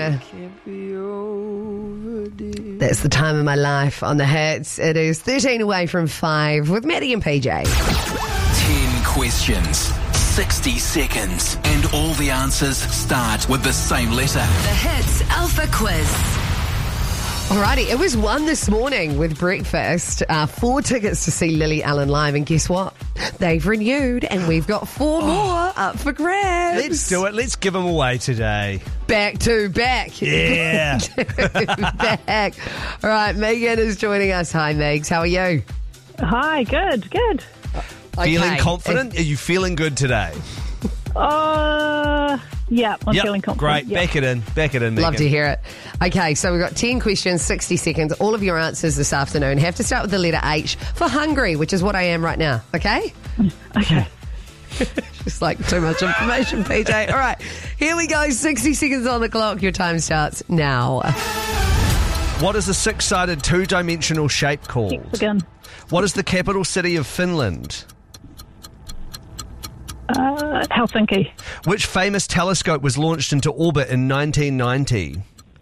Rihanna. That's the time of my life on the hits. It is 13 away from 5 with Maddie and PJ. 10 questions, 60 seconds, and all the answers start with the same letter. The Hits Alpha Quiz. Alrighty, it was one this morning with breakfast. 4 tickets to see Lily Allen live, and guess what? They've renewed, and we've got 4 more up for grabs. Let's do it. Let's give them away today. Back to back. Yeah. Back. All right, Megan is joining us. Hi, Megs. How are you? Hi, good. Feeling Okay. confident? Are you feeling good today? Yeah, I'm feeling confident. Great. Yep. Back it in, Megan. Love to hear it. Okay, so we've got 10 questions, 60 seconds. All of your answers this afternoon have to start with the letter H for hungry, which is what I am right now. Okay? Okay. Just like too much information, PJ. All right, here we go. 60 seconds on the clock. Your time starts now. What is a 6-sided 2-dimensional shape called? Again. What is the capital city of Finland? Helsinki. Which famous telescope was launched into orbit in 1990?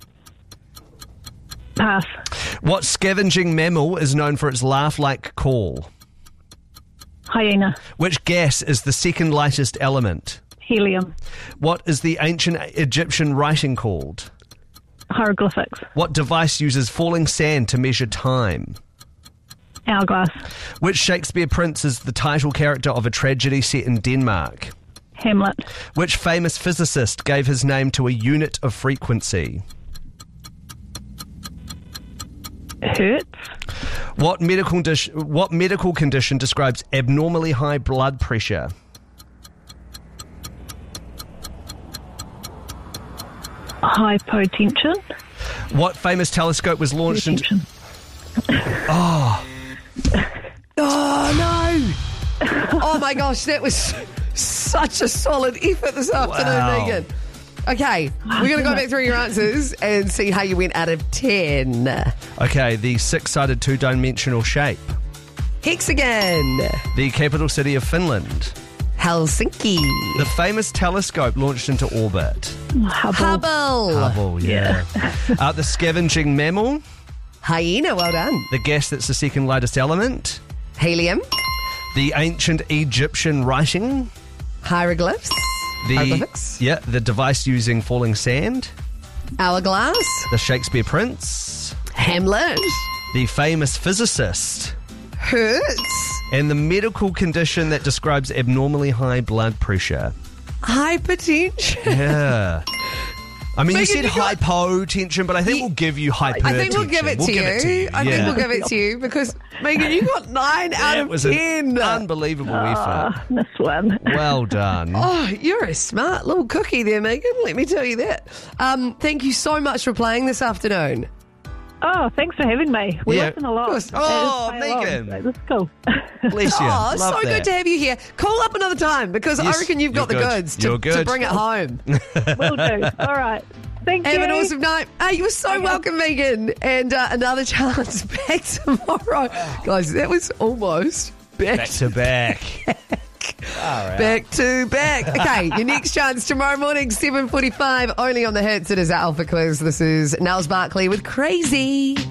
Pass. What scavenging mammal is known for its laugh-like call? Hyena. Which gas is the second lightest element? Helium. What is the ancient Egyptian writing called? Hieroglyphics. What device uses falling sand to measure time? Hourglass. Which Shakespeare prince is the title character of a tragedy set in Denmark? Hamlet. Which famous physicist gave his name to a unit of frequency? Hertz. What medical condition describes abnormally high blood pressure? Hypotension. What famous telescope was launched into... Hypertension. Oh, no. Oh, my gosh, that was such a solid effort this afternoon, Wow. Megan. Okay, we're going to go back through your answers and see how you went out of 10. Okay, the 6-sided 2-dimensional shape. Hexagon. The capital city of Finland. Helsinki. The famous telescope launched into orbit. Hubble. Hubble, yeah. The scavenging mammal. Hyena, well done. The gas that's the second lightest element. Helium. The ancient Egyptian writing. Hieroglyphs. Hieroglyphics. Yeah, the device using falling sand. Hourglass. The Shakespeare prince. Hamlet. The famous physicist. Hertz. And the medical condition that describes abnormally high blood pressure. Hypertension. Yeah. I mean, you Megan, said you got- hypotension, but I think we'll give you hypertension. I think we'll give it to you. I think we'll give it to you because, Megan, you got 9 out That of was 10. an unbelievable effort. This one. Well done. Oh, you're a smart little cookie there, Megan. Let me tell you that. Thank you so much for playing this afternoon. Oh, thanks for having me. We Yeah. listen a lot. course. Oh, Play along, Megan. so this is cool. Bless you. Oh, Love so that. good to have you here. Call up another time because I Yes, reckon you've got the you're good. goods You're to good. bring it home. Will do. All right. Thank you. Have an awesome night. Hey, you were so welcome, Megan. And another chance back tomorrow. Guys, that was almost Back to back. back to back. Okay, your next chance tomorrow morning, 7:45, only on the hits. It is our Alpha Quiz. This is Nels Barkley with Crazy.